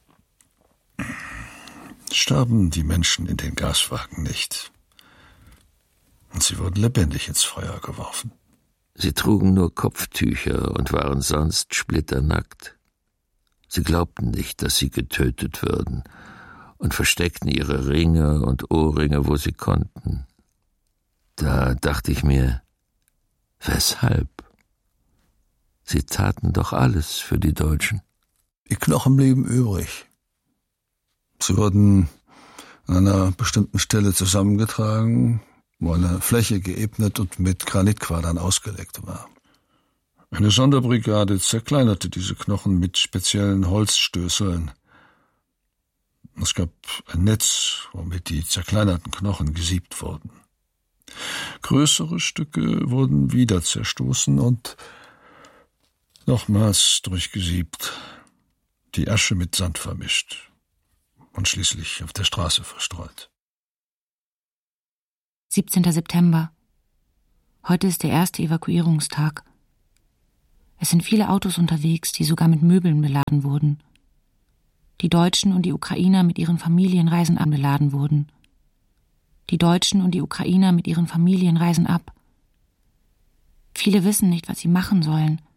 starben die Menschen in den Gaswagen nicht, und sie wurden lebendig ins Feuer geworfen. Sie trugen nur Kopftücher und waren sonst splitternackt. Sie glaubten nicht, dass sie getötet würden, und versteckten ihre Ringe und Ohrringe, wo sie konnten. Da dachte ich mir, weshalb? Sie taten doch alles für die Deutschen. Die Knochen blieben übrig. Sie wurden an einer bestimmten Stelle zusammengetragen, wo eine Fläche geebnet und mit Granitquadern ausgelegt war. Eine Sonderbrigade zerkleinerte diese Knochen mit speziellen Holzstößeln. Es gab ein Netz, womit die zerkleinerten Knochen gesiebt wurden. Größere Stücke wurden wieder zerstoßen und nochmals durchgesiebt, die Asche mit Sand vermischt und schließlich auf der Straße verstreut. 17. September. Heute ist der erste Evakuierungstag. Es sind viele Autos unterwegs, die sogar mit Möbeln beladen wurden. Die Deutschen und die Ukrainer mit ihren Familien reisen ab. Beladen wurden. Die Deutschen und die Ukrainer mit ihren Familien reisen ab. Viele wissen nicht, was sie machen sollen.